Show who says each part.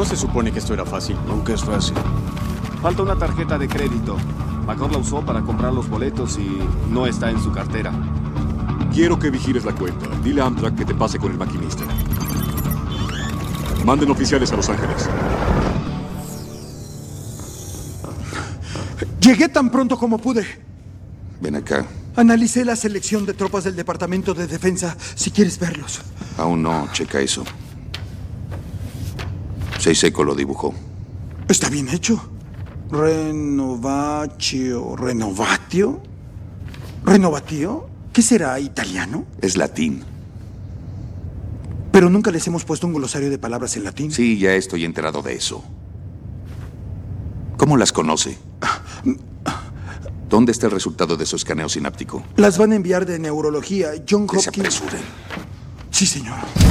Speaker 1: ¿No se supone que esto era fácil?
Speaker 2: Nunca es fácil.
Speaker 3: Falta una tarjeta de crédito. Macor la usó para comprar los boletos y no está en su cartera.
Speaker 4: Quiero que vigiles la cuenta. Dile a Amtrak que te pase con el maquinista. Manden oficiales a Los Ángeles.
Speaker 5: Llegué tan pronto como pude.
Speaker 2: Ven acá.
Speaker 5: Analicé la selección de tropas del Departamento de Defensa, si quieres verlos.
Speaker 2: Aún no, checa eso. Seiseco lo dibujó.
Speaker 5: Está bien hecho. Renovatio. ¿Renovatio? ¿Qué será, italiano?
Speaker 2: Es latín.
Speaker 5: Pero nunca les hemos puesto un glosario de palabras en latín.
Speaker 2: Sí, ya estoy enterado de eso. ¿Cómo las conoce? ¿Dónde está el resultado de su escaneo sináptico?
Speaker 5: Las van a enviar de neurología. John
Speaker 2: Que se
Speaker 5: Hopkins.
Speaker 2: apresuren.
Speaker 5: Sí, señor.